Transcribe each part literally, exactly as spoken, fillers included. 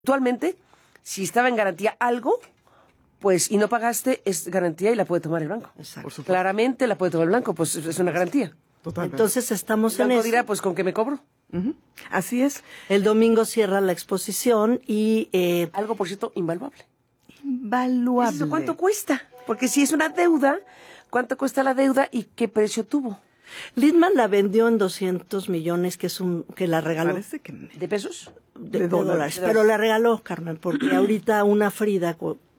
Actualmente, si estaba en garantía algo, pues y no pagaste, es garantía y la puede tomar el banco. Exacto. Claramente la puede tomar el banco, pues es una garantía. Totalmente. Entonces estamos el en banco eso. dirá, pues ¿con qué me cobro? Uh-huh. Así es. El domingo cierra la exposición y... Eh, algo, por cierto, invaluable. Invaluable. ¿Eso cuánto cuesta? Porque si es una deuda, ¿cuánto cuesta la deuda y qué precio tuvo? Lindman la vendió en doscientos millones, que es un que la regaló. Parece que... ¿De pesos? De, de, de dólares. dólares. Pero la regaló, Carmen, porque ahorita una Frida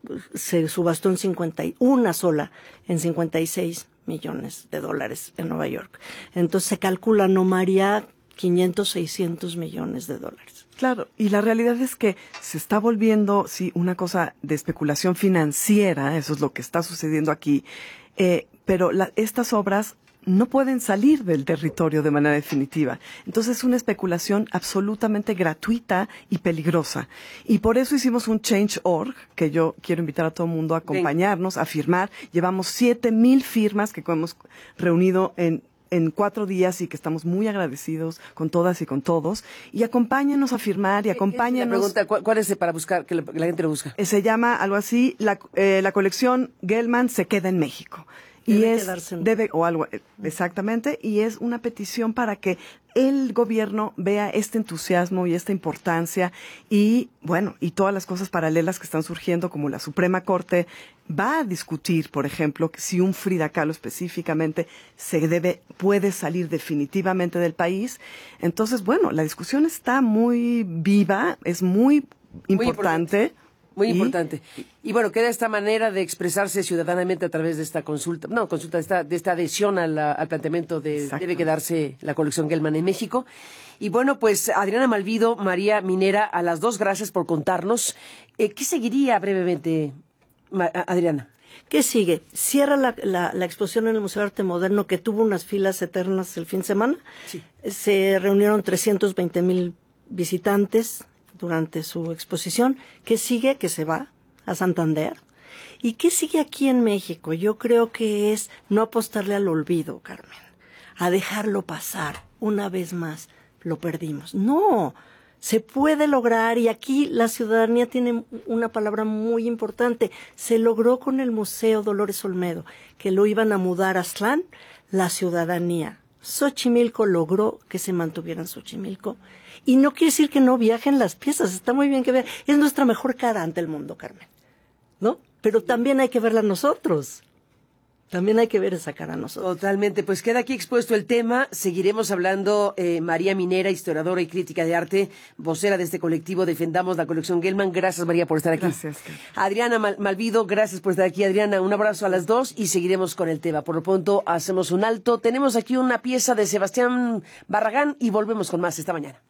se subastó en cincuenta y una sola, en cincuenta y seis millones de dólares en Nueva York. Entonces se calcula, no María, quinientos, seiscientos millones de dólares. Claro, y la realidad es que se está volviendo, sí, una cosa de especulación financiera, eso es lo que está sucediendo aquí, eh, pero la, estas obras no pueden salir del territorio de manera definitiva. Entonces es una especulación absolutamente gratuita y peligrosa. Y por eso hicimos un change punto org, que yo quiero invitar a todo el mundo a acompañarnos, a firmar. Llevamos siete mil firmas que hemos reunido en en cuatro días y que estamos muy agradecidos con todas y con todos. Y acompáñanos a firmar y acompáñanos. La pregunta, ¿cuál, cuál es para buscar, que la, que la gente lo busca? Eh, se llama algo así, la, eh, la colección Gelman se queda en México. Y debe es, quedarse en... debe, o algo, exactamente, y es una petición para que el gobierno vea este entusiasmo y esta importancia y, bueno, y todas las cosas paralelas que están surgiendo, como la Suprema Corte va a discutir, por ejemplo, si un Frida Kahlo específicamente se debe, puede salir definitivamente del país. Entonces, bueno, la discusión está muy viva, es muy importante. Muy importante. Muy ¿Y? importante. Y bueno, queda esta manera de expresarse ciudadanamente a través de esta consulta, no, consulta, de esta, de esta adhesión a la, al planteamiento de Exacto. debe quedarse la colección Gelman en México. Y bueno, pues Adriana Malvido, María Minera, a las dos gracias por contarnos. Eh, ¿Qué seguiría brevemente, Adriana? ¿Qué sigue? Cierra la, la, la exposición en el Museo de Arte Moderno, que tuvo unas filas eternas el fin de semana. Sí. Se reunieron trescientos veinte mil visitantes durante su exposición. ¿Qué sigue? Que se va a Santander. ¿Y qué sigue aquí en México? Yo creo que es no apostarle al olvido, Carmen, a dejarlo pasar. Una vez más, lo perdimos. No, se puede lograr, y aquí la ciudadanía tiene una palabra muy importante. Se logró con el Museo Dolores Olmedo, que lo iban a mudar a Aztlán, la ciudadanía. Xochimilco logró que se mantuviera en Xochimilco. Y no quiere decir que no viajen las piezas, está muy bien que vean. Es nuestra mejor cara ante el mundo, Carmen, ¿no? Pero también hay que verla nosotros. También hay que ver esa cara a nosotros. Totalmente, pues queda aquí expuesto el tema. Seguiremos hablando. eh, María Minera, historiadora y crítica de arte, vocera de este colectivo Defendamos la Colección Gelman. Gracias, María, por estar aquí. Gracias. Adriana Mal- Malvido, gracias por estar aquí. Adriana, un abrazo a las dos y seguiremos con el tema. Por lo pronto, hacemos un alto. Tenemos aquí una pieza de Sebastián Barragán y volvemos con más esta mañana.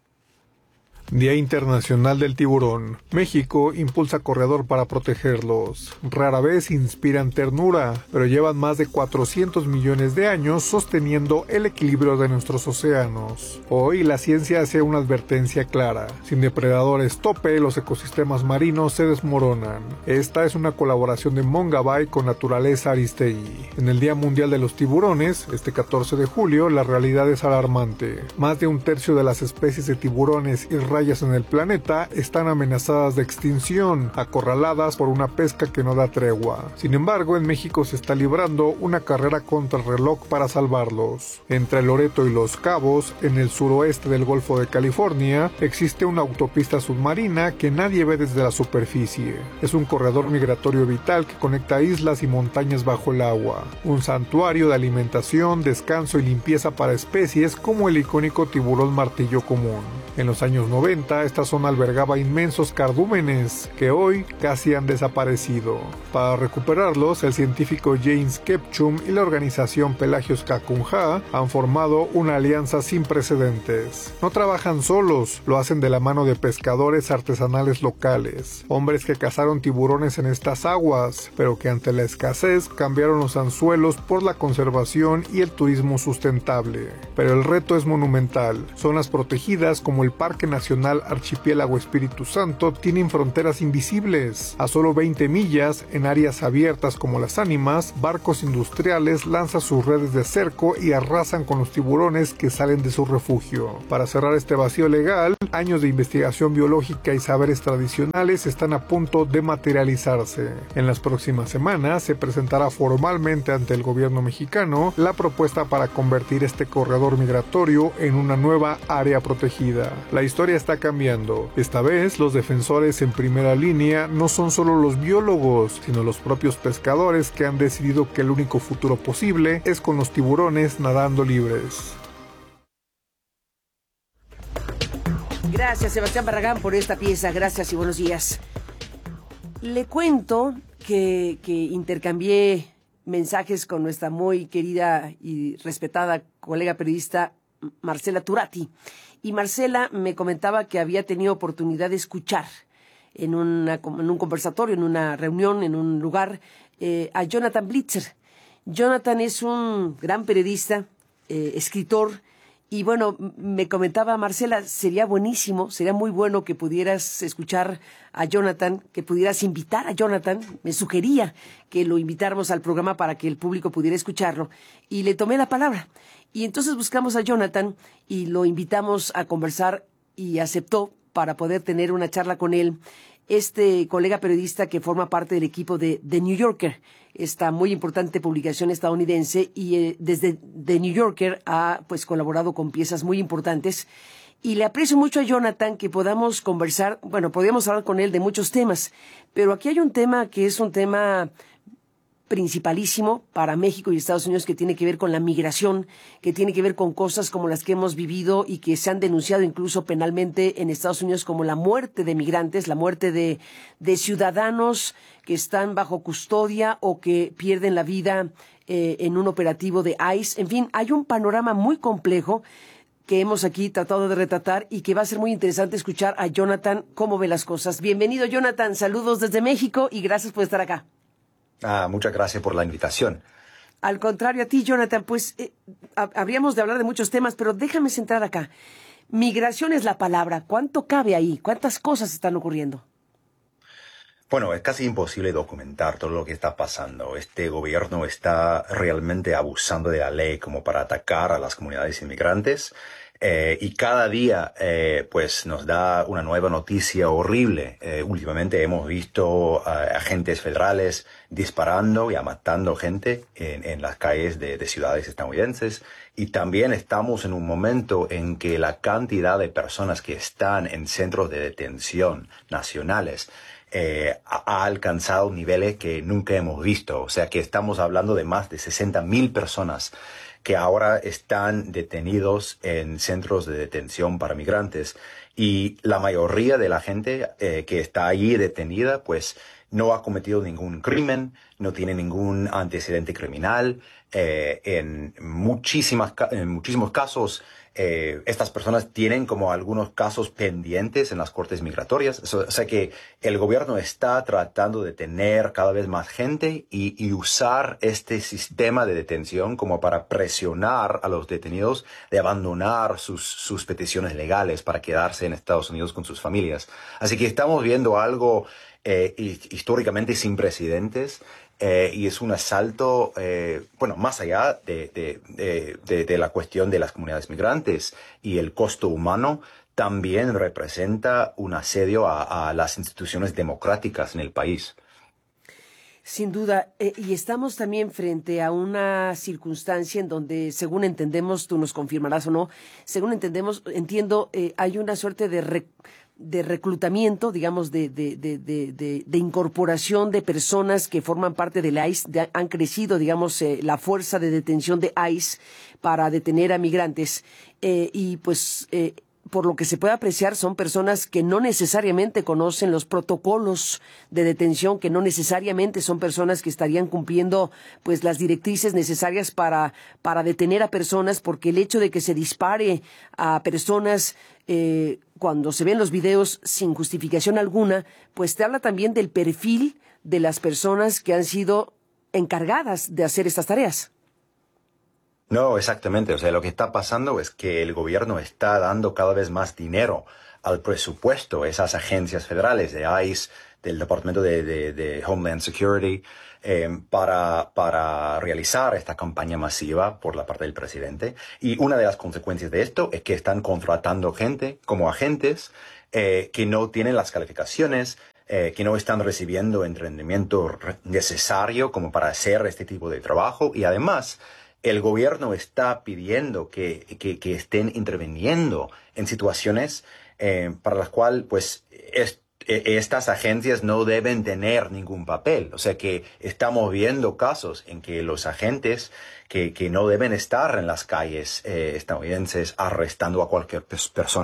Día Internacional del Tiburón. México impulsa corredor para protegerlos. Rara vez inspiran ternura, pero llevan más de cuatrocientos millones de años sosteniendo el equilibrio de nuestros océanos. Hoy la ciencia hace una advertencia clara. Sin depredadores tope, los ecosistemas marinos se desmoronan. Esta es una colaboración de Mongabay con Naturaleza Aristegui. En el Día Mundial de los Tiburones, este catorce de julio, la realidad es alarmante. Más de un tercio de las especies de tiburones y rayas en el planeta están amenazadas de extinción, acorraladas por una pesca que no da tregua. Sin embargo, en México se está librando una carrera contra el reloj para salvarlos. Entre Loreto y Los Cabos, en el suroeste del Golfo de California, existe una autopista submarina que nadie ve desde la superficie. Es un corredor migratorio vital que conecta islas y montañas bajo el agua. Un santuario de alimentación, descanso y limpieza para especies como el icónico tiburón martillo común. En los años noventa, esta zona albergaba inmensos cardúmenes que hoy casi han desaparecido. Para recuperarlos, el científico James Ketchum y la organización Pelagios Cacunjá han formado una alianza sin precedentes. No trabajan solos, lo hacen de la mano de pescadores artesanales locales, hombres que cazaron tiburones en estas aguas, pero que ante la escasez cambiaron los anzuelos por la conservación y el turismo sustentable. Pero el reto es monumental. Zonas protegidas como el Parque Nacional tradicional archipiélago Espíritu Santo tienen fronteras invisibles. A solo veinte millas, en áreas abiertas como Las Ánimas, barcos industriales lanzan sus redes de cerco y arrasan con los tiburones que salen de su refugio. Para cerrar este vacío legal, años de investigación biológica y saberes tradicionales están a punto de materializarse. En las próximas semanas se presentará formalmente ante el gobierno mexicano la propuesta para convertir este corredor migratorio en una nueva área protegida. La historia está cambiando. Esta vez, los defensores en primera línea no son solo los biólogos, sino los propios pescadores que han decidido que el único futuro posible es con los tiburones nadando libres. Gracias, Sebastián Barragán, por esta pieza. Gracias y buenos días. Le cuento que, que intercambié mensajes con nuestra muy querida y respetada colega periodista Marcela Turati. Y Marcela me comentaba que había tenido oportunidad de escuchar en, una, en un conversatorio, en una reunión, en un lugar, eh, a Jonathan Blitzer. Jonathan es un gran periodista, eh, escritor. Y bueno, me comentaba Marcela, sería buenísimo, sería muy bueno que pudieras escuchar a Jonathan, que pudieras invitar a Jonathan. Me sugería que lo invitáramos al programa para que el público pudiera escucharlo. Y le tomé la palabra. Y entonces buscamos a Jonathan y lo invitamos a conversar y aceptó para poder tener una charla con él. Este colega periodista que forma parte del equipo de The New Yorker, esta muy importante publicación estadounidense, y eh, desde The New Yorker ha pues colaborado con piezas muy importantes. Y le aprecio mucho a Jonathan que podamos conversar, bueno, podríamos hablar con él de muchos temas, pero aquí hay un tema que es un tema principalísimo para México y Estados Unidos, que tiene que ver con la migración, que tiene que ver con cosas como las que hemos vivido y que se han denunciado incluso penalmente en Estados Unidos, como la muerte de migrantes, la muerte de, de ciudadanos que están bajo custodia o que pierden la vida eh, en un operativo de ICE. En fin, hay un panorama muy complejo que hemos aquí tratado de retratar y que va a ser muy interesante escuchar a Jonathan cómo ve las cosas. Bienvenido, Jonathan, saludos desde México y gracias por estar acá. Ah, muchas gracias por la invitación. Al contrario a ti, Jonathan, pues eh, habríamos de hablar de muchos temas, pero déjame centrar acá. Migración es la palabra. ¿Cuánto cabe ahí? ¿Cuántas cosas están ocurriendo? Bueno, es casi imposible documentar todo lo que está pasando. Este gobierno está realmente abusando de la ley como para atacar a las comunidades inmigrantes. Eh, y cada día, eh, pues, nos da una nueva noticia horrible. Eh, últimamente hemos visto uh, agentes federales disparando y matando gente en, en las calles de, de ciudades estadounidenses. Y también estamos en un momento en que la cantidad de personas que están en centros de detención nacionales eh, ha, ha alcanzado niveles que nunca hemos visto. O sea que estamos hablando de más de sesenta mil personas que ahora están detenidos en centros de detención para migrantes. Y la mayoría de la gente eh, que está allí detenida, pues no ha cometido ningún crimen, no tiene ningún antecedente criminal. Eh, en, muchísimas, en muchísimos casos, eh, estas personas tienen como algunos casos pendientes en las cortes migratorias. O sea que el gobierno está tratando de tener cada vez más gente y, y usar este sistema de detención como para presionar a los detenidos de abandonar sus, sus peticiones legales para quedarse en Estados Unidos con sus familias. Así que estamos viendo algo eh, históricamente sin precedentes. Eh, y es un asalto, eh, bueno, más allá de, de, de, de, de la cuestión de las comunidades migrantes y el costo humano, también representa un asedio a, a las instituciones democráticas en el país. Sin duda, eh, y estamos también frente a una circunstancia en donde, según entendemos, tú nos confirmarás o no, según entendemos, entiendo, eh, hay una suerte de rec de reclutamiento, digamos, de, de, de, de, de, de incorporación de personas que forman parte del ICE, de, han crecido, digamos, eh, la fuerza de detención de ICE para detener a migrantes, eh, y pues, eh, por lo que se puede apreciar, son personas que no necesariamente conocen los protocolos de detención, que no necesariamente son personas que estarían cumpliendo pues las directrices necesarias para, para detener a personas, porque el hecho de que se dispare a personas eh, cuando se ven los videos sin justificación alguna, pues te habla también del perfil de las personas que han sido encargadas de hacer estas tareas. No, exactamente. O sea, lo que está pasando es que el gobierno está dando cada vez más dinero al presupuesto esas agencias federales de I C E, del Departamento de, de, de Homeland Security, eh, para, para realizar esta campaña masiva por la parte del presidente. Y una de las consecuencias de esto es que están contratando gente como agentes eh, que no tienen las calificaciones, eh, que no están recibiendo entrenamiento necesario como para hacer este tipo de trabajo. Y además, el gobierno está pidiendo que, que, que estén interviniendo en situaciones eh, para las cuales, pues, es, estas agencias no deben tener ningún papel. O sea que estamos viendo casos en que los agentes que, que no deben estar en las calles eh, estadounidenses arrestando a cualquier persona